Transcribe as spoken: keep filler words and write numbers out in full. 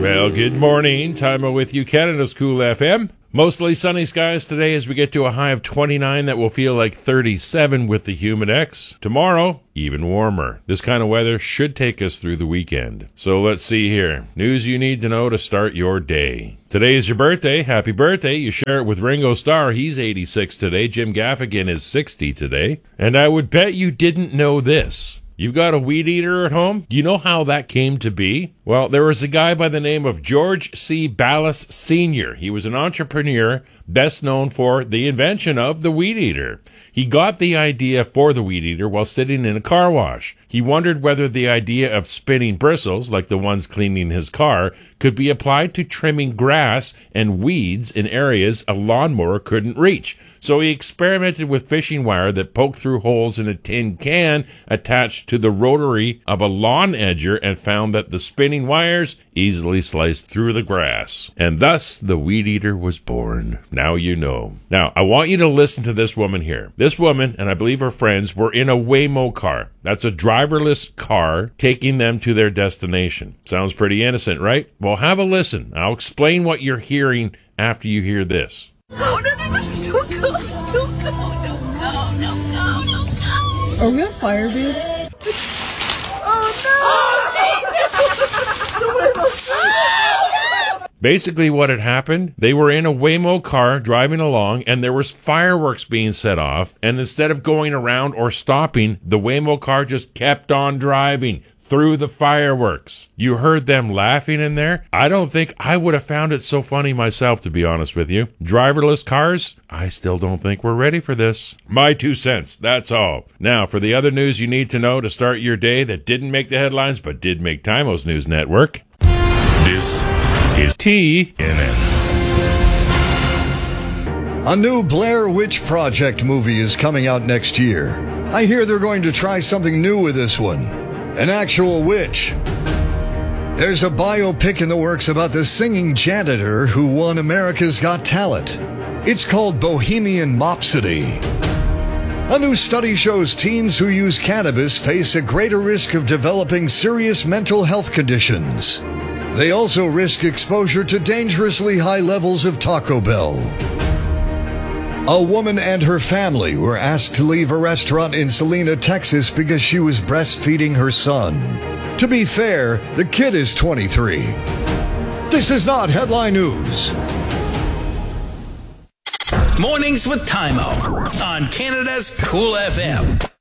Well, good morning. Time with you, Canada's Cool F M. Mostly sunny skies today as we get to a high of twenty-nine that will feel like thirty-seven with the humid X. Tomorrow, even warmer. This kind of weather should take us through the weekend. So let's see here. News you need to know to start your day. Today is your birthday. Happy birthday. You share it with Ringo Starr. He's eighty-six today. Jim Gaffigan is sixty today. And I would bet you didn't know this. You've got a weed eater at home? Do you know how that came to be? Well, there was a guy by the name of George C. Ballas Senior He was an entrepreneur best known for the invention of the weed eater. He got the idea for the weed eater while sitting in a car wash. He wondered whether the idea of spinning bristles, like the ones cleaning his car, could be applied to trimming grass and weeds in areas a lawnmower couldn't reach. So he experimented with fishing wire that poked through holes in a tin can attached to the rotary of a lawn edger and found that the spinning wires easily sliced through the grass. And thus the weed eater was born. Now you know. Now, I want you to listen to this woman here. This woman, and I believe her friends, were in a Waymo car. That's a driverless car taking them to their destination. Sounds pretty innocent, right? Well, have a listen. I'll explain what you're hearing after you hear this. Oh, no, no, no, don't go, don't go, don't go, don't go, don't go. Are we on fire, babe? Oh, no. Oh, Jesus. Basically what had happened, they were in a Waymo car driving along and there was fireworks being set off, and instead of going around or stopping, the Waymo car just kept on driving through the fireworks. You heard them laughing in there? I don't think I would have found it so funny myself, to be honest with you. Driverless cars? I still don't think we're ready for this. My two cents, that's all. Now, for the other news you need to know to start your day that didn't make the headlines but did make Timo's News Network. This is T N N. A new Blair Witch Project movie is coming out next year. I hear they're going to try something new with this one. An actual witch. There's a biopic in the works about the singing janitor who won America's Got Talent. It's called Bohemian Mopsody. A new study shows teens who use cannabis face a greater risk of developing serious mental health conditions. They also risk exposure to dangerously high levels of Taco Bell. A woman and her family were asked to leave a restaurant in Salina, Texas because she was breastfeeding her son. To be fair, the kid is twenty-three. This is not headline news. Mornings with Timo on Canada's Cool F M.